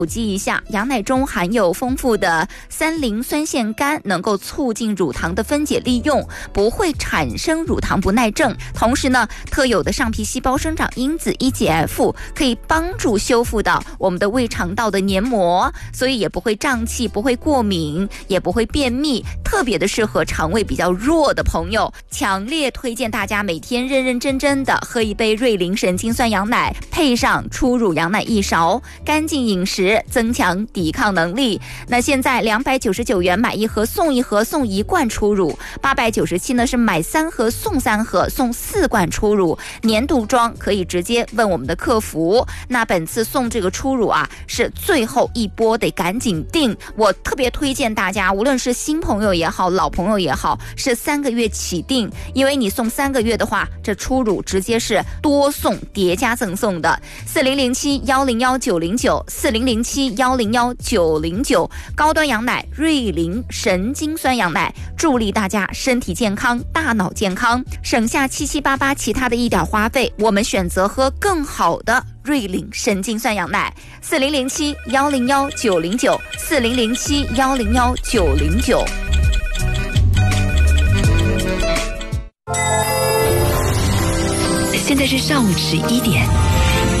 普及一下，羊奶中含有丰富的3磷酸腺苷，能够促进乳糖的分解利用，不会产生乳糖不耐症。同时呢，特有的上皮细胞生长因子 EGF 可以帮助修复到我们的胃肠道的黏膜，所以也不会胀气，不会过敏，也不会便秘，特别的适合肠胃比较弱的朋友。强烈推荐大家每天认认真真的喝一杯瑞麟神经酸羊奶，配上初乳羊奶1勺，干净饮食，增强抵抗能力。那现在299元买1盒送1盒，送1罐初乳；897呢是买3盒送3盒，送4罐初乳。年度装可以直接问我们的客服。那本次送这个初乳啊，是最后一波，得赶紧订。我特别推荐大家，无论是新朋友也好，老朋友也好，是3个月起订，因为你送3个月的话，这初乳直接是多送叠加赠送的。4007-101-909，4007-101-909，高端羊奶瑞麟神经酸羊奶，助力大家身体健康，大脑健康，省下7788其他的一点花费，我们选择喝更好的瑞麟神经酸羊奶。4007-101-909，4007-101-909。 现在是上午11点。